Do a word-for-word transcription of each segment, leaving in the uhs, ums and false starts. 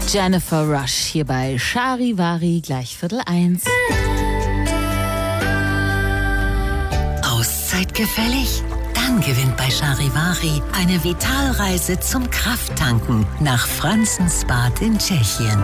Jennifer Rush hier bei Charivari, gleich Viertel eins. Auszeit gefällig? Dann gewinnt bei Charivari eine Vitalreise zum Krafttanken nach Franzensbad in Tschechien.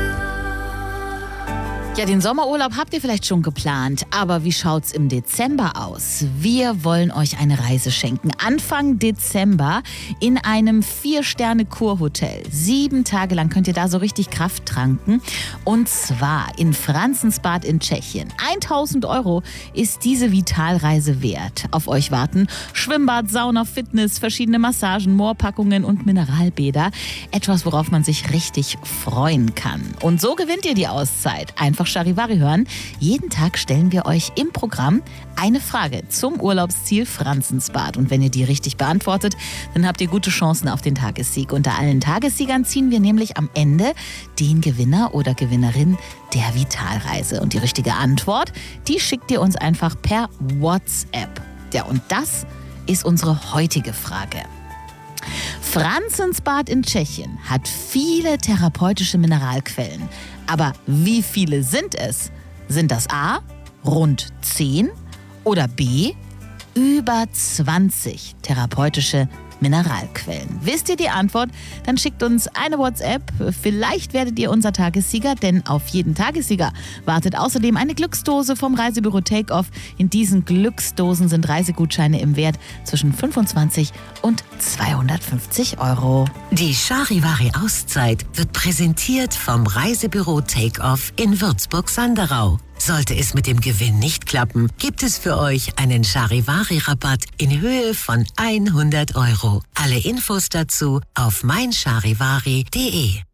Ja, den Sommerurlaub habt ihr vielleicht schon geplant, aber wie schaut's im Dezember aus? Wir wollen euch eine Reise schenken. Anfang Dezember in einem Vier-Sterne-Kurhotel. Sieben Tage lang könnt ihr da so richtig Kraft tanken. Und zwar in Franzensbad in Tschechien. tausend Euro ist diese Vitalreise wert. Auf euch warten Schwimmbad, Sauna, Fitness, verschiedene Massagen, Moorpackungen und Mineralbäder. Etwas, worauf man sich richtig freuen kann. Und so gewinnt ihr die Auszeit. Einfach Charivari hören. Jeden Tag stellen wir euch im Programm eine Frage zum Urlaubsziel Franzensbad. Und wenn ihr die richtig beantwortet, dann habt ihr gute Chancen auf den Tagessieg. Unter allen Tagessiegern ziehen wir nämlich am Ende den Gewinner oder Gewinnerin der Vitalreise. Und die richtige Antwort, die schickt ihr uns einfach per WhatsApp. Ja, und das ist unsere heutige Frage. Franzensbad in Tschechien hat viele therapeutische Mineralquellen. Aber wie viele sind es? Sind das A, rund zehn oder B, über zwanzig therapeutische Mineralquellen? Wisst ihr die Antwort? Dann schickt uns eine WhatsApp. Vielleicht werdet ihr unser Tagessieger, denn auf jeden Tagessieger wartet außerdem eine Glücksdose vom Reisebüro Take-Off. In diesen Glücksdosen sind Reisegutscheine im Wert zwischen fünfundzwanzig und zweihundertfünfzig Euro. Die Charivari-Auszeit wird präsentiert vom Reisebüro Take-Off in Würzburg-Sanderau. Sollte es mit dem Gewinn nicht klappen, gibt es für euch einen Charivari-Rabatt in Höhe von hundert Euro. Alle Infos dazu auf mein charivari punkt de.